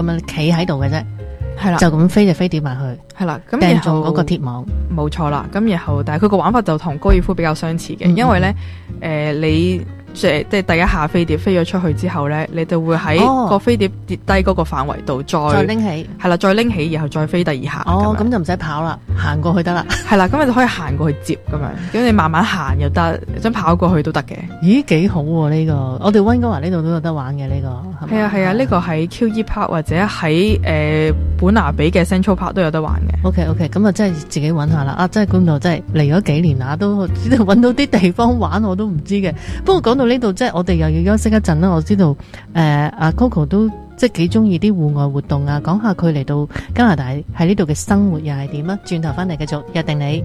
咁樣企喺度嘅啫， 係啦， 就咁飛隻飛碟埋去， 係啦，咁掟然後中嗰個鐵網。 冇錯啦，咁然後但係佢個玩法就同高爾夫比較相似嘅，因為咧你即係第一下飛碟飛咗出去之後咧，你就會喺個飛碟跌低嗰個範圍度再拎起， 係啦，再拎起，然後再飛第二下。 咁就唔使跑啦，行過去得啦。 係啦，咁你就可以行過去接咁樣，咁你慢慢行又得，想跑過去都得嘅。 咦，幾好喎呢個！我哋溫哥華呢度都有得玩嘅呢個。 係啊係啊，呢個喺 QE Park 或者喺本拿比嘅 Central Park 都有得玩嘅。 OK，咁啊，真係自己揾下啦。真係估唔到，真係嚟咗幾年啦，都揾到啲地方玩，我都唔知嘅。不過講到呢度，即係我哋又要休息一陣啦。我知道阿 Coco 都即係幾中意啲戶外活動啊。講下佢嚟到加拿大喺呢度嘅生活又係點啊？轉頭翻嚟繼續約定你。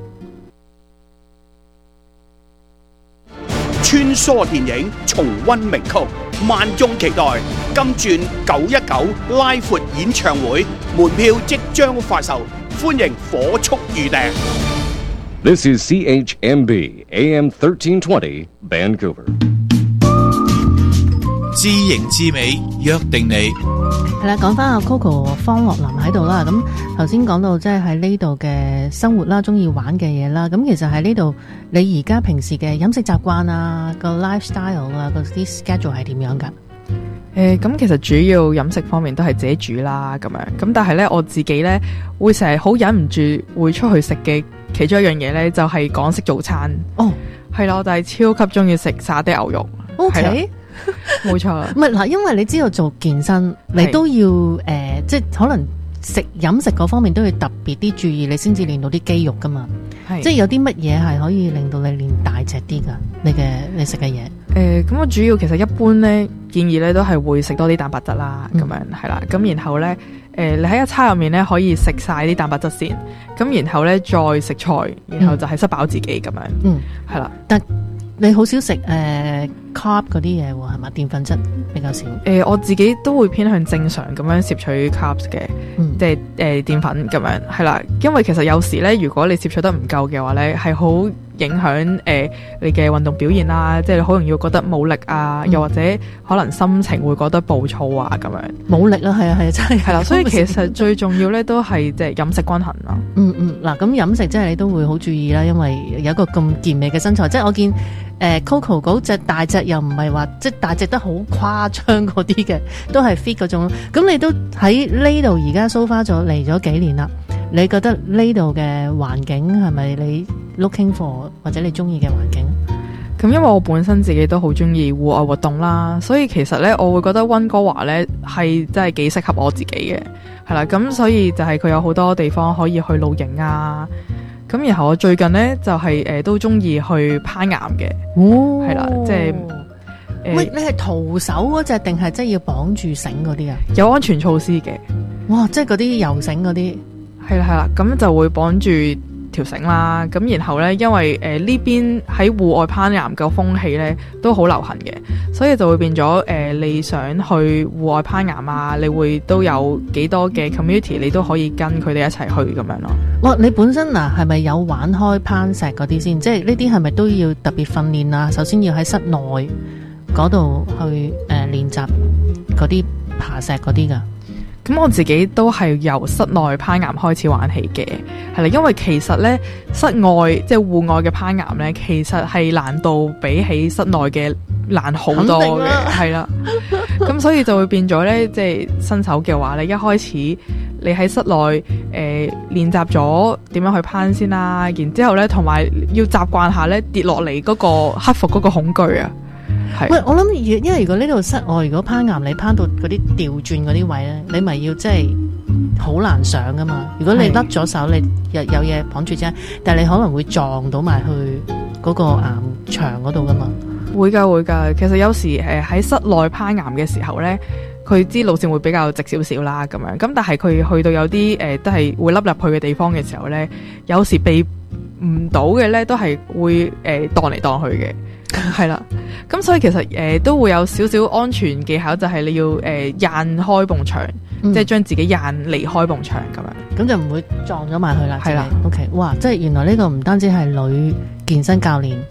穿梭電影，重溫名曲，萬眾期待金鑽919拉闊演唱會，門票即將發售，歡迎火速預訂。 This is CHMB AM 1320 Vancouver。 知形知美，約定你。 係啦，講翻阿 Coco 方樂林喺度啦。咁頭先講到即係喺呢度嘅生活啦，中意玩嘅嘢啦。咁其實喺呢度，你而家平時嘅飲食習慣啊，個 lifestyle 啊，嗰啲 schedule 係點樣噶？ 咁其實主要飲食方面都係自己煮啦，咁樣。咁但係咧，我自己咧會成日好忍唔住會出去食嘅其中一樣嘢咧，就係港式早餐。哦，係啦，我就係超級中意食沙爹牛肉。 OK。 冇錯， 唔係嗱，因為你知道做健身，你都要即係可能飲食嗰方面都要特別啲注意，你先至練到啲肌肉噶嘛。即係有啲乜嘢係可以令到你練大隻啲噶？你食嘅嘢？ 咁我主要其實一般咧建議咧都係會食多啲蛋白質啦，咁樣係啦。咁然後咧你喺一餐入面咧可以食晒啲蛋白質先，咁然後咧再食菜，然後就係塞飽自己咁樣。係啦。但你好少食carb 嗰啲嘢喎，係嘛？澱粉質比較少。 我自己都會偏向正常咁樣攝取 carbs 嘅，即係澱粉咁樣係啦。因為其實有時咧，如果你攝取得唔夠嘅話咧，係好影響你嘅運動表現啦，即係你好容易會覺得冇力啊，又或者可能心情會覺得暴躁啊咁樣。 冇力啊，係啊，真係。係啦， 所以其實最重要咧都係即係飲食均衡啦。 嗱，咁飲食即係你都會好注意啦，因為有一個咁健美嘅身材，即係我見Coco 嗰隻大隻又唔係話即係大隻得好誇張嗰啲嘅，都係 fit 嗰種。咁你都喺呢度而家 so far 咗嚟咗幾年啦？你覺得呢度嘅環境係咪你 looking for 或者你中意嘅環境？ 咁因為我本身自己都好中意戶外活動啦，所以其實咧我會覺得溫哥華咧係真係幾適合我自己嘅，係啦。咁所以就係佢有好多地方可以去露營啊。咁然後我最近咧就係都中意去攀岩嘅，係啦，即係喂，你係徒手嗰隻定係即係要綁住繩嗰啲啊？ 有安全措施嘅。 哇，即係嗰啲游繩嗰啲。 係啦，咁就會綁住條繩啦。咁然後咧，因為呢邊喺戶外攀岩嘅風氣咧都好流行嘅，所以就會變咗你想去戶外攀岩啊，你會都有幾多嘅 community， 你都可以跟佢哋一齊去咁樣咯。 哇！你本身嗱係咪有玩開攀石嗰啲先？即係呢啲係咪都要特別訓練啊？首先要喺室內嗰度去練習嗰啲爬石嗰啲㗎。 咁我自己都係由室內攀岩開始玩起嘅，係啦，因為其實咧室外即係戶外嘅攀岩咧，其實係難度比起室內嘅難好多嘅，係啦。咁所以就會變咗咧，即係新手嘅話咧，一開始你喺室內練習咗點樣去攀先啦，然之後咧同埋要習慣下咧跌落嚟嗰個克服嗰個恐懼啊。 喂，我諗因為如果呢度室外如果攀岩，你攀到嗰啲吊轉嗰啲位咧，你咪要即係好難上噶嘛。如果你甩咗手，你有嘢綁住啫，但係你可能會撞到埋去嗰個岩牆嗰度噶嘛。會噶， 其實有時喺室內攀岩嘅時候咧，佢啲路線會比較直少少啦，咁樣。咁但係佢去到有啲都係會凹入去嘅地方嘅時候咧，有時避唔到嘅咧，都係會盪嚟盪去嘅。係啦，咁所以其實都會有少少安全技巧，就係你要掗開埲牆，即係將自己掗離開埲牆咁樣， 咁就唔會撞咗埋去啦。 係啦 ，OK， 哇，即係原來呢個唔單止係女健身教練，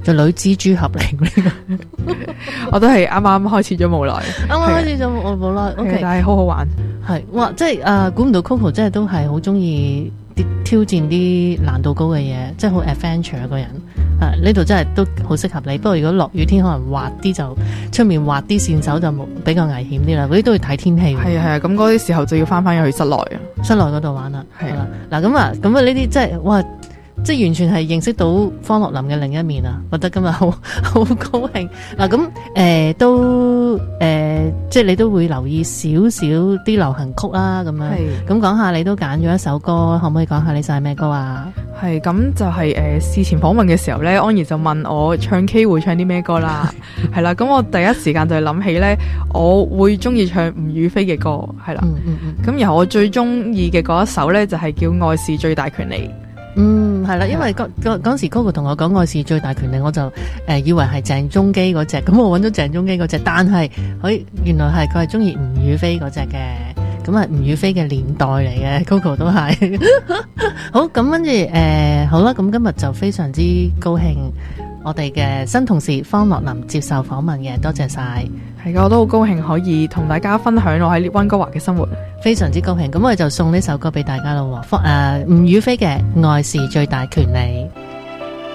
就女蜘蛛俠嚟呢我都係啱啱開始咗冇耐， 個，啱啱開始就我冇啦。 係 OK， 但係好好玩。 係哇，即係估唔到 Coco 真係都係好中意啲挑戰啲難度高嘅嘢，即係好 adventure 個人。呢度真係都好適合你。不過如果落雨天可能滑啲就出面滑啲線手就冇比較危險啲啦。嗰啲都要睇天氣。 係啊係啊，咁嗰啲時候就要翻去室內啊。 室內嗰度玩啦。 係啦，嗱咁啊呢啲即係哇！即係完全係認識到方樂林嘅另一面啊！覺得今日好高興嗱，咁都即係你都會留意少少啲流行曲啦，咁樣咁講下你都揀咗一首歌，可唔可以講下你晒咩歌啊？ 係咁就係事前訪問嘅時候咧，安怡就問我唱 K 會唱啲咩歌啦，係啦，咁我第一時間就係諗起咧，我會中意唱吳雨霏嘅歌，係啦，咁然後我最中意嘅嗰一首咧就係叫《愛是最大權利》。 係啦，因為嗰時 Coco 同我講愛是最大權利，我就以為係鄭中基嗰隻，咁我揾咗鄭中基嗰隻，但係原來係佢係中意吳雨霏嗰隻嘅，咁係吳雨霏嘅年代嚟嘅，Coco 都係。好，咁跟住好啦，咁今日就非常之高興，我哋嘅新同事方樂林接受訪問嘅，多謝晒。 係噶，我都好高興可以同大家分享我喺溫哥華嘅生活， 非常之高興。咁我哋就送呢首歌俾大家咯，吳雨霏嘅《愛是最大權利》。